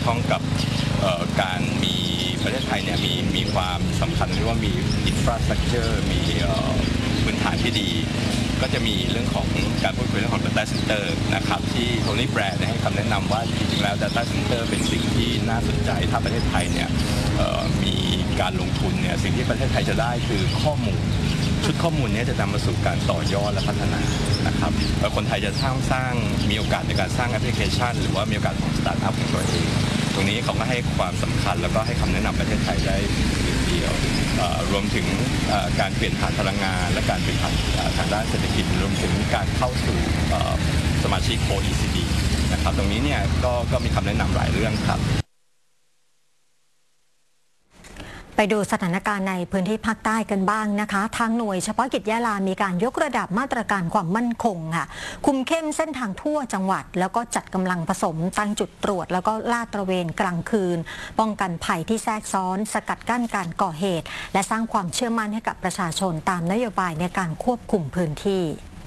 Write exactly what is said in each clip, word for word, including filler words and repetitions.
ข้องกับการมีประเทศไทยเนี่ยมีมีความสำคัญหรือว่ามีอินฟราสตรัคเจอร์มีพื้นฐานที่ดีก็จะมีเรื่องของการพูดคุยเรื่องของ Data Center นะครับที่โทนี่แบรนด์ให้คำแนะนำว่าจริงๆแล้ว Data Center เป็นสิ่งที่น่าสนใจถ้าประเทศไทยเนี่ยมีการลงทุนเนี่ยสิ่งที่ประเทศไทยจะได้คือข้อมูลชุดข้อมูลนี้จะนำมาสู่การต่อยอดและพัฒนานะครับคนไทยจะสร้างสร้างมีโอกาสในการสร้างแอปพลิเคชันหรือว่ามีโอกาสของสตาร์ทอัพของตัวเองตรงนี้เขาก็ให้ความสำคัญแล้วก็ให้คำแนะนำประเทศไทยได้เดียวรวมถึงการเปลี่ยนผ่านพลังงานและการเปลี่ยนผ่านทางด้านเศรษฐกิจรวมถึงการเข้าสู่สมาชิก โอ อี ซี ดี นะครับตรงนี้เนี่ยก็ก็มีคำแนะนำหลายเรื่องครับไปดูสถานการณ์ในพื้นที่ภาคใต้กันบ้างนะคะทางหน่วยเฉพาะกิจยะลามีการยกระดับมาตรการความมั่นคงค่ะคุมเข้มเส้นทางทั่วจังหวัดแล้วก็จัดกำลังผสมตั้งจุดตรวจแล้วก็ลาดตระเวนกลางคืนป้องกันภัยที่แทรกซ้อนสกัดกั้นการก่อเหตุและสร้างความเชื่อมั่นให้กับประชาชนตามนโยบายในการควบคุมพื้นที่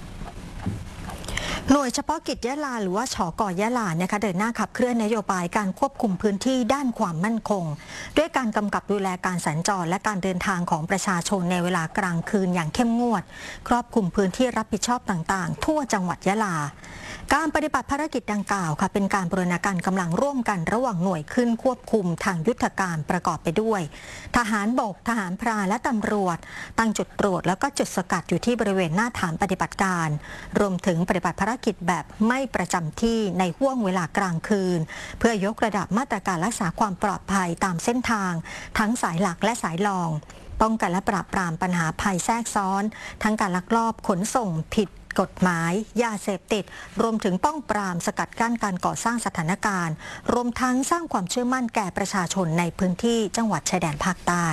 หน่วยเฉพาะกิจยะลาหรือว่าฉก.ยะลานะคะเดินหน้าขับเคลื่อนนโยบายการควบคุมพื้นที่ด้านความมั่นคงด้วยการกำกับดูแลการสัญจรและการเดินทางของประชาชนในเวลากลางคืนอย่างเข้มงวดครอบคลุมพื้นที่รับผิดชอบต่างๆทั่วจังหวัดยะลาการปฏิบัติภารกิจดังกล่าวค่ะเป็นการบูรณาการกำลังร่วมกันระหว่างหน่วยขึ้นควบคุมทางยุทธการประกอบไปด้วยทหารบกทหารพรานและตำรวจตั้งจุดตรวจแล้วก็จุดสกัดอยู่ที่บริเวณหน้าฐานปฏิบัติการรวมถึงปฏิบัติภารกิจแบบไม่ประจำที่ในห้วงเวลากลางคืนเพื่อยกระดับมาตรการรักษาความปลอดภัยตามเส้นทางทั้งสายหลักและสายรองป้องกันและปราบปรามปัญหาภัยแทรกซ้อนทั้งการลักลอบขนส่งผิดกฎหมายยาเสพติดรวมถึงป้องปรามสกัดกั้นการก่อสร้างสถานการณ์รวมทั้งสร้างความเชื่อมั่นแก่ประชาชนในพื้นที่จังหวัดชายแดนภาคใต้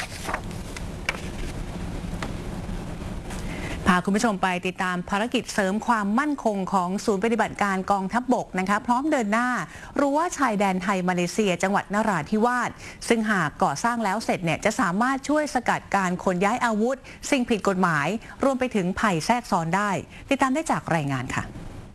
พาคุณผู้ชมไปติดตามภารกิจเสริมความมั่นคงของศูนย์ปฏิบัติการกองทัพบกนะคะพร้อมเดินหน้ารั้วชายแดนไทยมาเลเซียจังหวัดนราธิวาสซึ่งหากก่อสร้างแล้วเสร็จเนี่ยจะสามารถช่วยสกัดการขนย้ายอาวุธสิ่งผิดกฎหมายรวมไปถึงภัยแทรกซ้อนได้ติดตามได้จากรายงานค่ะ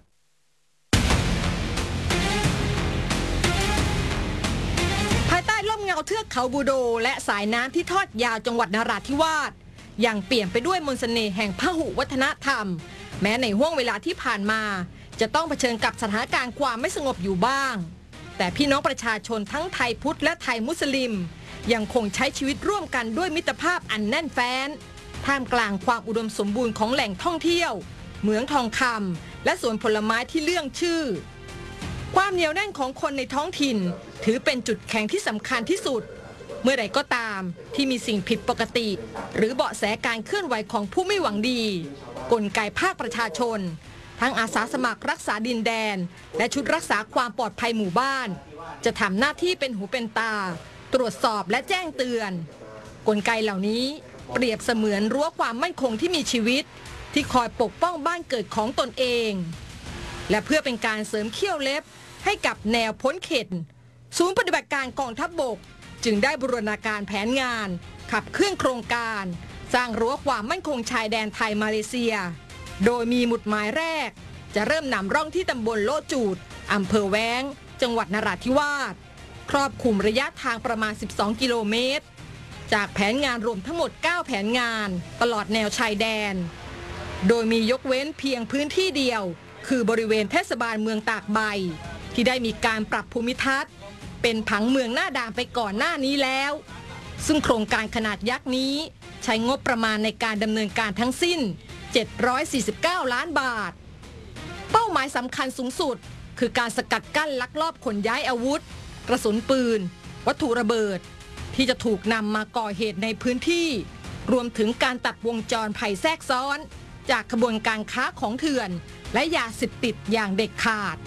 ภายใต้ร่มเงาเทือกเขาบูโดและสายน้ำที่ทอดยาวจังหวัดนราธิวาสยังเปลี่ยนไปด้วยมนต์เสน่ห์แห่งพหุวัฒนธรรมแม้ในห้วงเวลาที่ผ่านมาจะต้องเผชิญกับสถานการณ์ความไม่สงบอยู่บ้างแต่พี่น้องประชาชนทั้งไทยพุทธและไทยมุสลิมยังคงใช้ชีวิตร่วมกันด้วยมิตรภาพอันแน่นแฟ้นท่ามกลางความอุดมสมบูรณ์ของแหล่งท่องเที่ยวเหมืองทองคำและสวนผลไม้ที่เลื่องชื่อความเหนียวแน่นของคนในท้องถิ่นถือเป็นจุดแข็งที่สำคัญที่สุดเมื่อใดก็ตามที่มีสิ่งผิดปกติหรือเบาะแสการเคลื่อนไหวของผู้ไม่หวังดีกลไกภาคประชาชนทั้งอาสาสมัครรักษาดินแดนและชุดรักษาความปลอดภัยหมู่บ้านจะทำหน้าที่เป็นหูเป็นตาตรวจสอบและแจ้งเตือนกลไกเหล่านี้เปรียบเสมือนรั้วความมั่นคงที่มีชีวิตที่คอยปกป้องบ้านเกิดของตนเองและเพื่อเป็นการเสริมเขี้ยวเล็บให้กับแนวพ้นเขตศูนย์ปฏิบัติการกองทัพบกจึงได้บูรณาการแผนงานขับเคลื่อนโครงการสร้างรั้วความมั่นคงชายแดนไทยมาเลเซียโดยมีหมุดหมายแรกจะเริ่มนำร่องที่ตำบลโลจูดอำเภอแว้งจังหวัดนราธิวาสครอบคลุมระยะทางประมาณสิบสองกิโลเมตรจากแผนงานรวมทั้งหมดเก้าแผนงานตลอดแนวชายแดนโดยมียกเว้นเพียงพื้นที่เดียวคือบริเวณเทศบาลเมืองตากใบที่ได้มีการปรับภูมิทัศน์เป็นผังเมืองหน้าด่านไปก่อนหน้านี้แล้วซึ่งโครงการขนาดยักษ์นี้ใช้งบประมาณในการดำเนินการทั้งสิ้นเจ็ดร้อยสี่สิบเก้าล้านบาทเป้าหมายสำคัญสูงสุดคือการสกัดกั้นลักลอบขนย้ายอาวุธกระสุนปืนวัตถุระเบิดที่จะถูกนำมาก่อเหตุในพื้นที่รวมถึงการตัดวงจรภัยแทรกซ้อนจากขบวนการค้าของเถื่อนและยาเสพติดอย่างเด็ดขาด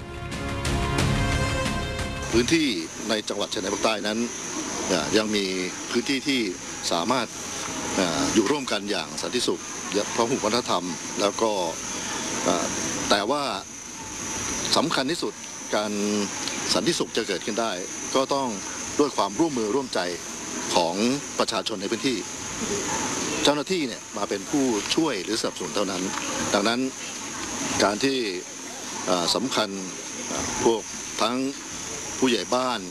พื้นที่ในจังหวัดชายแดนภาคใต้นั้นยังมีพื้นที่ที่สามารถอยู่ร่วมกันอย่างสันติสุขพหุวัฒนธรรมแล้วก็แต่ว่าสำคัญที่สุดการสันติสุขจะเกิดขึ้นได้ก็ต้องด้วยความร่วมมือร่วมใจของประชาชนในพื้นที่เจ้าหน้าที่เนี่ยมาเป็นผู้ช่วยหรือสนับสนุนเท่านั้นดังนั้นการที่สำคัญพวกทั้งผู้ใหญ่บ้าน